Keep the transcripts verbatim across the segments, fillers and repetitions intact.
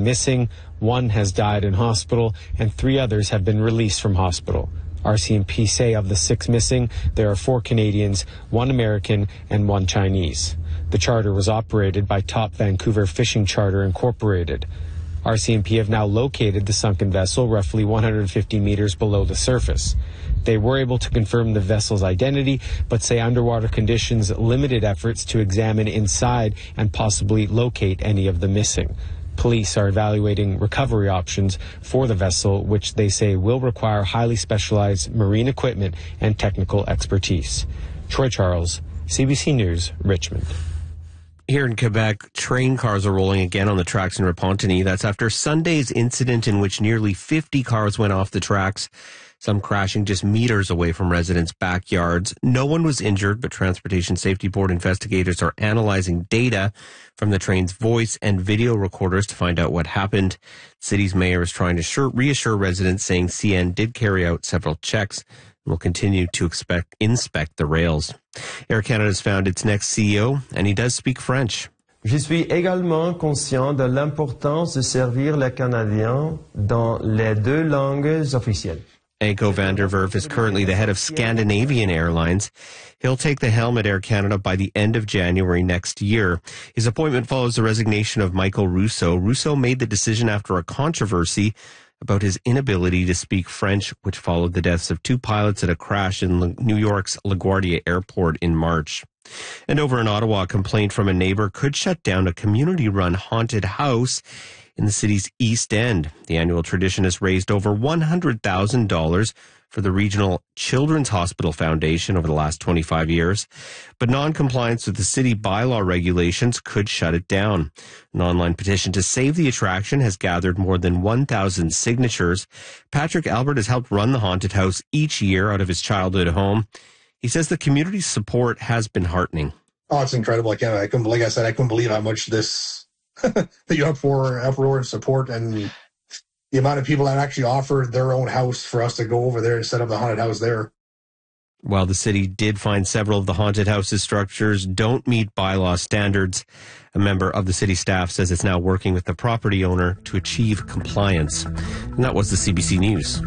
missing, one has died in hospital, and three others have been released from hospital. R C M P say of the six missing, there are four Canadians, one American, and one Chinese. The charter was operated by Top Vancouver Fishing Charter Incorporated. R C M P have now located the sunken vessel roughly one hundred fifty meters below the surface. They were able to confirm the vessel's identity, but say underwater conditions limited efforts to examine inside and possibly locate any of the missing. Police are evaluating recovery options for the vessel, which they say will require highly specialized marine equipment and technical expertise. Troy Charles, C B C News, Richmond. Here in Quebec, train cars are rolling again on the tracks in Repentigny. That's after Sunday's incident in which nearly fifty cars went off the tracks, some crashing just meters away from residents' backyards. No one was injured, but Transportation Safety Board investigators are analyzing data from the train's voice and video recorders to find out what happened. The city's mayor is trying to sure, reassure residents, saying C N did carry out several checks and will continue to expect, inspect the rails. Air Canada has found its next C E O, and he does speak French. Je suis également conscient de l'importance de servir les Canadiens dans les deux langues officielles. Anko van der Werf is currently the head of Scandinavian Airlines. He'll take the helm at Air Canada by the end of January next year. His appointment follows the resignation of Michael Rousseau. Rousseau made the decision after a controversy about his inability to speak French, which followed the deaths of two pilots at a crash in New York's LaGuardia Airport in March. And over in Ottawa, a complaint from a neighbor could shut down a community-run haunted house in the city's East End. The annual tradition has raised over one hundred thousand dollars for the Regional Children's Hospital Foundation over the last twenty-five years. But non-compliance with the city bylaw regulations could shut it down. An online petition to save the attraction has gathered more than one thousand signatures. Patrick Albert has helped run the haunted house each year out of his childhood home. He says the community's support has been heartening. Oh, it's incredible. I can't, I couldn't, like I said, I couldn't believe how much this, that you have for uproar and support, and the amount of people that actually offered their own house for us to go over there and set up the haunted house there. While the city did find several of the haunted house's structures don't meet bylaw standards, a member of the city staff says it's now working with the property owner to achieve compliance. And that was the C B C News.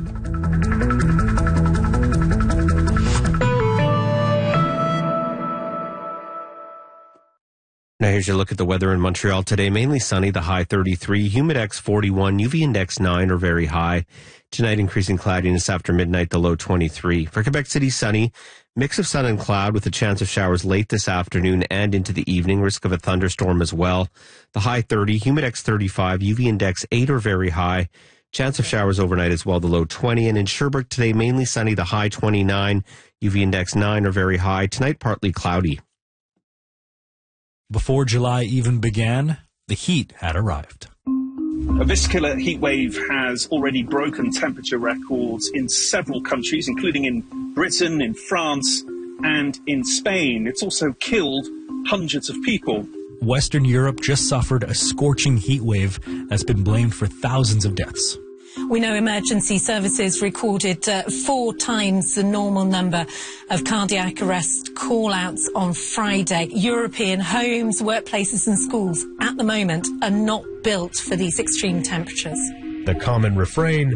Now here's your look at the weather in Montreal today. Mainly sunny, the high thirty-three, humidex forty-one, U V index nine or very high. Tonight, increasing cloudiness after midnight, the low twenty-three. For Quebec City, sunny, mix of sun and cloud with a chance of showers late this afternoon and into the evening. Risk of a thunderstorm as well. The high thirty, humidex thirty-five, U V index eight or very high. Chance of showers overnight as well, the low twenty. And in Sherbrooke today, mainly sunny, the high twenty-nine, U V index nine or very high. Tonight, partly cloudy. Before July even began, the heat had arrived. This killer heat wave has already broken temperature records in several countries, including in Britain, in France, and in Spain. It's also killed hundreds of people. Western Europe just suffered a scorching heat wave that's been blamed for thousands of deaths. We know emergency services recorded uh, four times the normal number of cardiac arrest call-outs on Friday. European homes, workplaces and schools at the moment are not built for these extreme temperatures. The common refrain,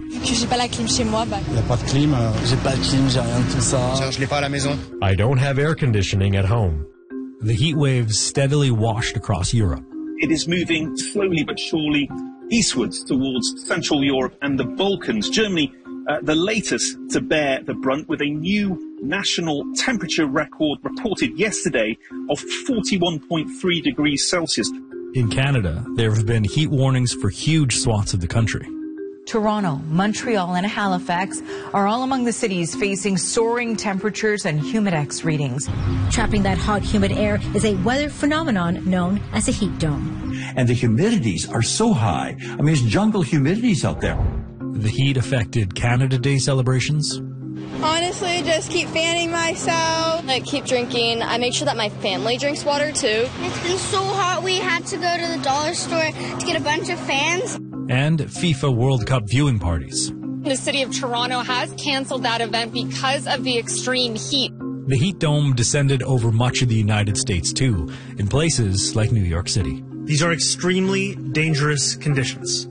I don't have air conditioning at home. The heat waves steadily washed across Europe. It is moving slowly but surely eastwards towards Central Europe and the Balkans. Germany, uh, the latest to bear the brunt, with a new national temperature record reported yesterday of forty-one point three degrees Celsius. In Canada, there have been heat warnings for huge swaths of the country. Toronto, Montreal, and Halifax are all among the cities facing soaring temperatures and humidex readings. Trapping that hot, humid air is a weather phenomenon known as a heat dome. And the humidities are so high. I mean, it's jungle humidities out there. The heat affected Canada Day celebrations. Honestly, just keep fanning myself. I keep drinking. I make sure that my family drinks water, too. It's been so hot, we had to go to the dollar store to get a bunch of fans. And FIFA World Cup viewing parties. The city of Toronto has canceled that event because of the extreme heat. The heat dome descended over much of the United States, too, in places like New York City. These are extremely dangerous conditions.